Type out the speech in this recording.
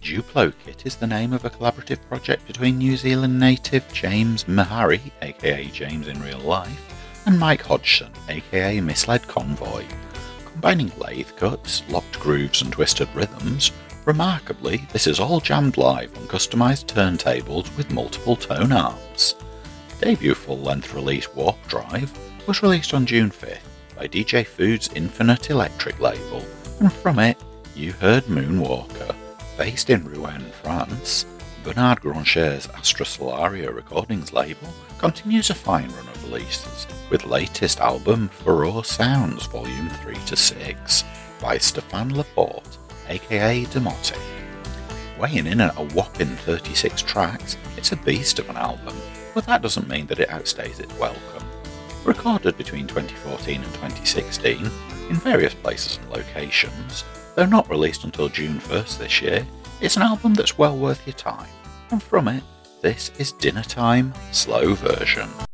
Duplo Kit is the name of a collaborative project between New Zealand native James Mahari, aka James in real life, and Mike Hodgson, aka Misled Convoy. Combining lathe cuts, locked grooves and twisted rhythms, remarkably this is all jammed live on customised turntables with multiple tone arms. Debut full-length release Warp Drive was released on June 5th by DJ Food's Infinite Electric label, and from it you heard Moonwalker. Based in Rouen, France, Bernard Grancher's Astra Solaria Recordings label continues a fine run of releases, with latest album Furore Sounds Volume 3-6 by Stéphane Laporte, aka Demotic. Weighing in at a whopping 36 tracks, it's a beast of an album, but that doesn't mean that it outstays its welcome. Recorded between 2014 and 2016, in various places and locations, though not released until June 1st this year, it's an album that's well worth your time. And from it, this is Dinner Time Slow Version.